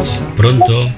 Pronto?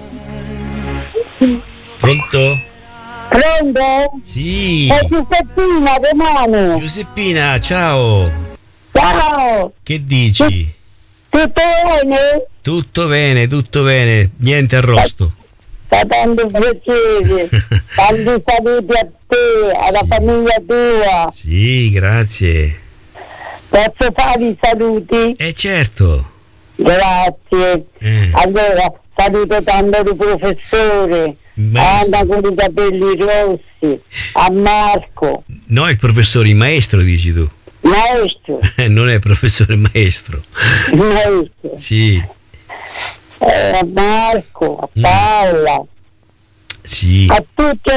Pronto? Pronto? Sì. È Giuseppina Romano. Giuseppina, ciao. Ciao. Che dici? Tutto bene? Tutto bene, niente arrosto. Fa tanto piacere. Tanti saluti a te, alla famiglia tua. Sì, grazie. Posso fare i saluti? Certo. Grazie. Allora, saluto tanto il professore, Anna con i capelli rossi, a Marco. No, il professore, il maestro dici tu. Maestro. Non è professore, maestro. Maestro. Sì. A Marco, a Paola. Sì. A tutti.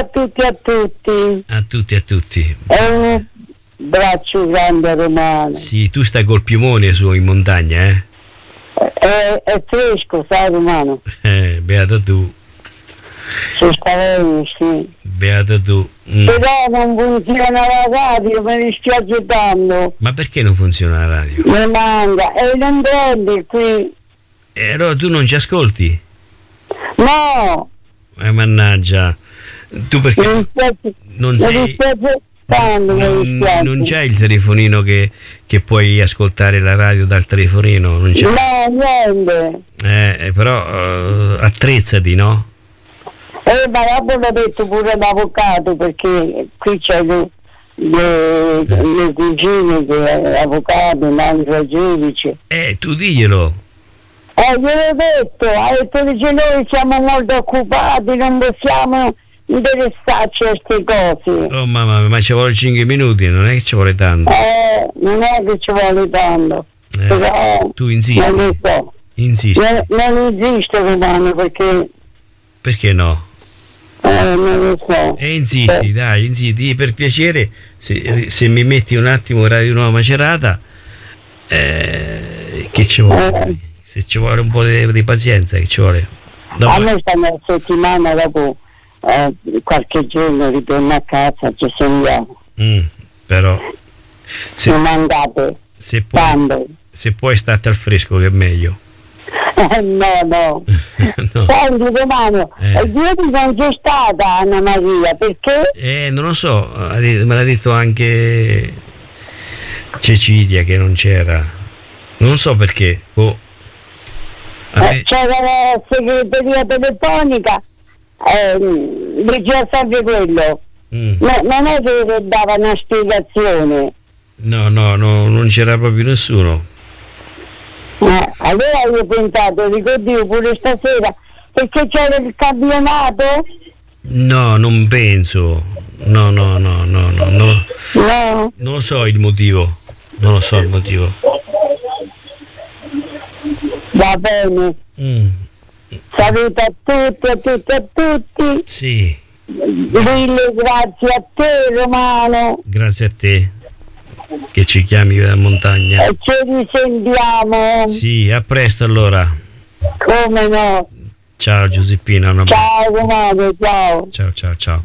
A tutti. Un braccio grande a Romano. Sì, tu stai col piumone su in montagna, eh? È fresco, sai Romano? Beata tu. Si sta bene, sì. Beata tu. Però non funziona la radio, mi dispiace tanto. Ma perché non funziona la radio? Mi manca, e non prendi qui. Allora tu non ci ascolti? No. Mannaggia. Tu perché non sei... Non c'è il telefonino che puoi ascoltare la radio dal telefonino? Non c'è. No, niente. Però attrezzati, no? Ma dopo l'ho detto pure all'avvocato, perché qui c'è le cugine che è avvocato, un altro giudice. Tu diglielo. Gliel'ho detto, ha detto che noi siamo molto occupati, non possiamo interessarci a queste cose. Oh mamma mia, ma ci vuole 5 minuti, non è che ci vuole tanto. Non è che ci vuole tanto. Però tu insisti. Non lo so. Insisti. Non insisto Romano, perché... Perché no? Non lo so. Insisti, dai, insisti, per piacere, se mi metti un attimo Radio Nuova Macerata, che ci vuole? Se ci vuole un po' di pazienza, che ci vuole? A me sta una settimana dopo, qualche giorno ritorno a casa, ci sentiamo. Però se mandate se puoi stare al fresco, che è meglio. No. Senti Romano, ieri non c'è stata Anna Maria, perché? Non lo so, me l'ha detto anche Cecilia che non c'era, non so perché. C'era la segreteria telefonica, diceva sempre quello. Non è che dava una spiegazione. No, non c'era proprio nessuno. Allora io ho pensato, dico Dio, pure stasera, perché c'era il campionato? No, non penso. No. Non lo so il motivo. Va bene. Saluto a tutti. Sì. Mille grazie a te Romano. Grazie a te che ci chiami dalla montagna. E ci risentiamo. Sì, a presto allora. Come no. Ciao Giuseppina. Ciao Romano, ciao. Ciao.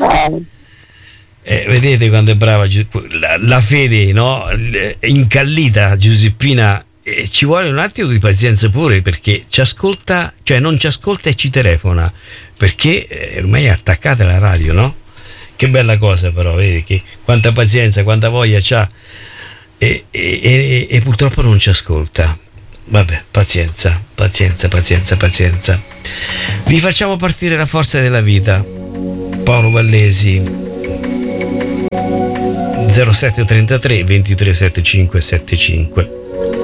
Vedete quando è brava la fede, no? Incallita Giuseppina. Ci vuole un attimo di pazienza pure, perché ci ascolta, cioè non ci ascolta e ci telefona, perché ormai è attaccata alla radio, no? Che bella cosa, però, vedi che quanta pazienza, quanta voglia c'ha, e purtroppo non ci ascolta. Vabbè, pazienza. Vi facciamo partire la forza della vita. Paolo Vallesi, 0733 237575.